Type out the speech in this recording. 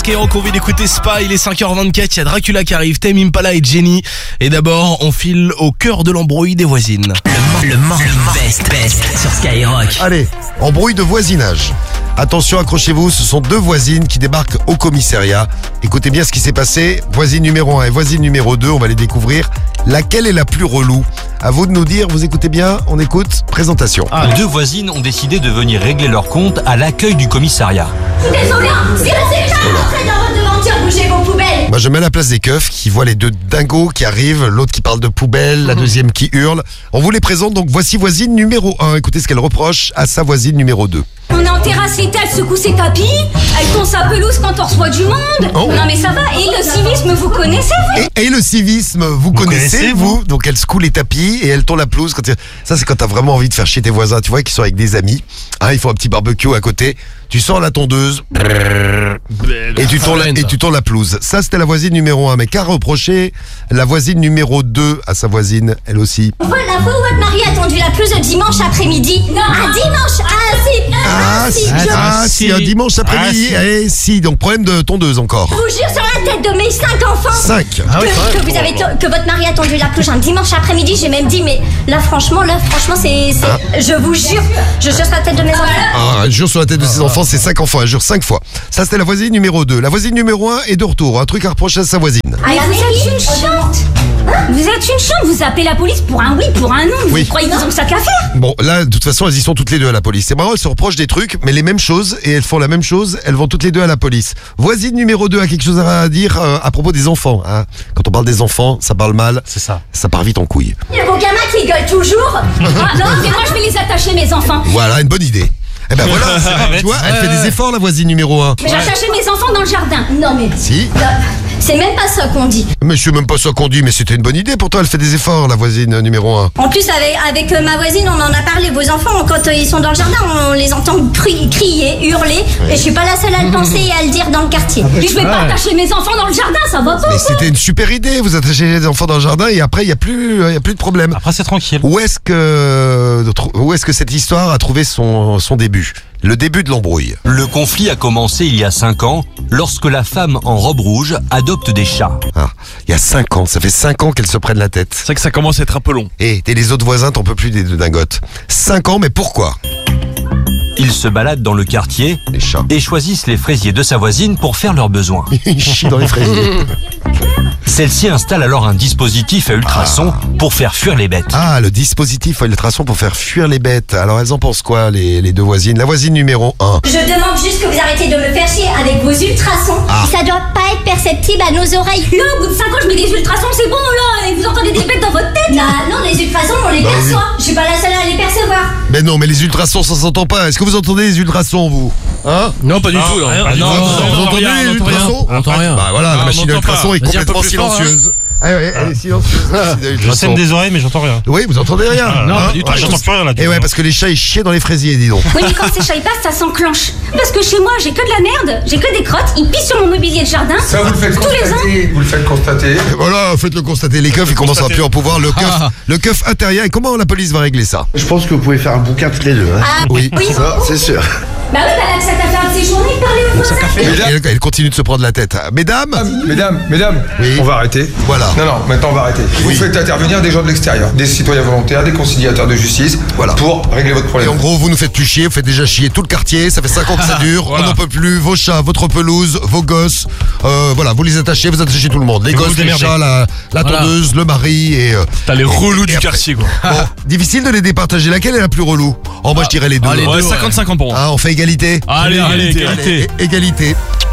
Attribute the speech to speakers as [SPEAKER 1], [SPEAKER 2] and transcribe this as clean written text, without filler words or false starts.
[SPEAKER 1] Skyrock, on vient d'écouter Spa, il est 5h24, il y a Dracula qui arrive, Tame Impala et Jenny. Et d'abord, on file au cœur de l'embrouille des voisines.
[SPEAKER 2] Le best sur Skyrock.
[SPEAKER 3] Allez, embrouille de voisinage. Attention, accrochez-vous, ce sont deux voisines qui débarquent au commissariat. Écoutez bien ce qui s'est passé. Voisine numéro 1 et voisine numéro 2, on va les découvrir. Laquelle est la plus relou? À vous de nous dire, vous écoutez bien, on écoute, présentation.
[SPEAKER 4] Deux voisines ont décidé de venir régler leur compte à l'accueil du commissariat.
[SPEAKER 5] Désolé, si vous êtes pas rentré dans votre devanture, bougez vos poubelles.
[SPEAKER 3] Moi, je mets à la place des keufs qui voient les deux dingos qui arrivent, l'autre qui parle de poubelle, la deuxième qui hurle. On vous les présente, donc voici voisine numéro 1. Écoutez ce qu'elle reproche à sa voisine numéro 2.
[SPEAKER 5] On est en terrasse l'été, elle secoue ses tapis, elle tond sa pelouse quand on reçoit du monde.
[SPEAKER 3] Oh.
[SPEAKER 5] Non mais ça va, et le civisme, vous connaissez vous?
[SPEAKER 3] Et le civisme, vous connaissez, vous? Donc elle secoue les tapis et elle tourne la pelouse. Ça, c'est quand t'as vraiment envie de faire chier tes voisins, tu vois, qui sont avec des amis. Ils font un petit barbecue à côté. Tu sors la tondeuse et tu tournes la pelouse. Ça, c'était la voisine numéro 1. Mais qu'a reproché la voisine numéro 2 à sa voisine, elle aussi?
[SPEAKER 5] Voilà, vous, votre mari a tendu la pelouse dimanche après-midi. Non, un dimanche.
[SPEAKER 3] Si, un dimanche après-midi. Si, donc problème de tondeuse encore.
[SPEAKER 5] Je vous jure sur la tête de mes 5 enfants
[SPEAKER 3] 5.
[SPEAKER 5] que votre mari a tendu la pelouse un dimanche après-midi. J'ai même dit, mais là franchement c'est je vous jure, je jure sur la tête de mes enfants.
[SPEAKER 3] Elle jure sur la tête de ses enfants, c'est 5 enfants, elle jure 5 fois. Ça, c'était la voisine numéro 2. La voisine numéro 1 est de retour. Un truc à reprocher à sa voisine.
[SPEAKER 5] Ah, vous êtes une chante. Vous êtes une chante, vous appelez la police pour un oui, pour un non.
[SPEAKER 3] Oui.
[SPEAKER 5] Vous croyez qu'ils ont que ça qu'à faire?
[SPEAKER 3] Bon, là, de toute façon, elles y sont toutes les deux à la police. C'est marrant, elles se reprochent des trucs, mais les mêmes choses, et elles font la même chose, elles vont toutes les deux à la police. Voisine numéro 2 a quelque chose à dire à propos des enfants. Quand on parle des enfants, ça parle mal.
[SPEAKER 4] C'est ça.
[SPEAKER 3] Ça part vite en couille.
[SPEAKER 5] Il y a vos gamins qui gueulent toujours. Non, mais moi je vais les attacher, mes enfants.
[SPEAKER 3] Voilà, une bonne idée. Eh ben voilà, tu vois, elle fait des efforts, la voisine numéro 1.
[SPEAKER 5] Mais j'attachais mes enfants dans le jardin. Non mais...
[SPEAKER 3] Si.
[SPEAKER 5] C'est même pas ça qu'on dit.
[SPEAKER 3] Mais c'est même pas ça qu'on dit, mais c'était une bonne idée. Pourtant, elle fait des efforts, la voisine numéro 1.
[SPEAKER 5] En plus, avec ma voisine, on en a parlé. Vos enfants, quand ils sont dans le jardin, on les entend crier, hurler. Et je suis pas la seule à le penser et à le dire dans le quartier. Et je vais pas attacher mes enfants dans le jardin, ça va pas.
[SPEAKER 3] Mais c'était une super idée. Vous attachez les enfants dans le jardin et après, il y a plus de problème.
[SPEAKER 4] Après, c'est tranquille.
[SPEAKER 3] Où est-ce que cette histoire a trouvé son début? Le début de l'embrouille.
[SPEAKER 4] Le conflit a commencé il y a 5 ans, lorsque la femme en robe rouge adopte des chats.
[SPEAKER 3] Il y a 5 ans, ça fait 5 ans qu'elles se prennent la tête.
[SPEAKER 1] C'est vrai que ça commence à être un peu long.
[SPEAKER 3] Et les autres voisins, t'en peux plus des deux dingotes. 5 ans, mais pourquoi?
[SPEAKER 4] Ils se baladent dans le quartier
[SPEAKER 3] Les chats.
[SPEAKER 4] et choisissent les fraisiers de sa voisine pour faire leurs besoins.
[SPEAKER 3] Ils chient dans les fraisiers.
[SPEAKER 4] Celle-ci installe alors un dispositif à ultrasons pour faire fuir les bêtes.
[SPEAKER 3] Le dispositif à ultrasons pour faire fuir les bêtes. Alors elles en pensent quoi, les deux voisines? La voisine numéro 1.
[SPEAKER 5] Je demande juste que vous arrêtez de me faire chier avec vos ultrasons. Ça doit pas être perceptible à nos oreilles. Là, au bout de 5 ans, je mets des ultrasons, c'est bon là. Et vous entendez des bêtes dans votre tête. Non, les ultrasons, on les perçoit. Je suis pas la seule à les percevoir.
[SPEAKER 3] Mais non, mais les ultrasons, ça s'entend pas. Est-ce que vous entendez les ultrasons, vous?
[SPEAKER 1] Non, pas du tout.
[SPEAKER 3] Vous entendez les ultrasons?
[SPEAKER 1] On entend rien.
[SPEAKER 3] Voilà, la machine à ultrasons est
[SPEAKER 1] Vas-y, un peu
[SPEAKER 3] complètement
[SPEAKER 1] plus fort,
[SPEAKER 3] silencieuse. Elle est silencieuse.
[SPEAKER 6] Je saigne des oreilles, mais j'entends rien.
[SPEAKER 3] Oui, vous entendez rien?
[SPEAKER 1] Non, pas du tout.
[SPEAKER 6] J'entends plus rien là.
[SPEAKER 3] Et ouais, parce que les chats, ils chiaient dans les fraisiers, dis donc.
[SPEAKER 5] Oui, mais quand ces chats y passent, ça s'enclenche. Parce que chez moi, j'ai que de la merde, j'ai que des crottes, ils pissent sur mon mobilier de jardin.
[SPEAKER 7] Ça, vous le faites
[SPEAKER 5] tous les ans.
[SPEAKER 7] constater. Vous le faites constater.
[SPEAKER 3] Et voilà, faites-le constater. Les keufs, ils commencent à plus en pouvoir. Le keuf intérieur. Et comment la police va régler ça?
[SPEAKER 8] Je pense que vous pouvez faire un bouquin toutes les deux. Hein.
[SPEAKER 3] Oui.
[SPEAKER 8] Ça, c'est sûr.
[SPEAKER 5] Bah oui, bah ça t'a fait un de ces journées, parler aux voisins.
[SPEAKER 3] Elle continue de se prendre la tête. Mesdames,
[SPEAKER 7] Mesdames,
[SPEAKER 3] Oui.
[SPEAKER 7] on va arrêter.
[SPEAKER 3] Voilà.
[SPEAKER 7] Non, maintenant on va arrêter. Vous faites intervenir des gens de l'extérieur, des citoyens volontaires, des conciliateurs de justice,
[SPEAKER 3] Voilà.
[SPEAKER 7] pour régler votre
[SPEAKER 3] et
[SPEAKER 7] problème.
[SPEAKER 3] en gros, vous nous faites plus chier, vous faites déjà chier tout le quartier, ça fait 5 ans que ça dure, on n'en peut plus, vos chats, votre pelouse, vos gosses, voilà, vous les attachez, vous attachez tout le monde, les
[SPEAKER 6] vous
[SPEAKER 3] gosses,
[SPEAKER 6] vous
[SPEAKER 3] les
[SPEAKER 6] démerdez.
[SPEAKER 3] chats, la tondeuse, le mari et...
[SPEAKER 1] T'as les relous du
[SPEAKER 3] après-
[SPEAKER 1] quartier, quoi.
[SPEAKER 3] Bon, difficile de les départager, laquelle est la plus relou? Moi je dirais les deux.
[SPEAKER 1] Ouais, 50-50 pour moi.
[SPEAKER 3] On fait égalité?
[SPEAKER 1] Allez, égalité.
[SPEAKER 3] Égalité.